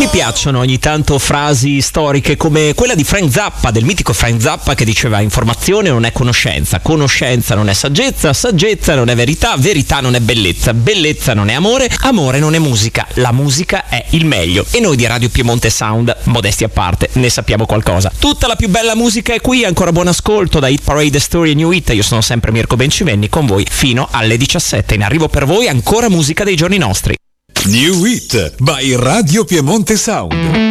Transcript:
Mi piacciono ogni tanto frasi storiche come quella di Frank Zappa, del mitico Frank Zappa, che diceva: informazione non è conoscenza, conoscenza non è saggezza, saggezza non è verità, verità non è bellezza, bellezza non è amore, amore non è musica, la musica è il meglio. E noi di Radio Piemonte Sound, modesti a parte, ne sappiamo qualcosa. Tutta la più bella musica è qui, ancora buon ascolto da Hit Parade Story e New Hit. Io sono sempre Mirko Bencivenni con voi fino alle 17. In arrivo per voi ancora musica dei giorni nostri. New Hit by Radio Piemonte Sound.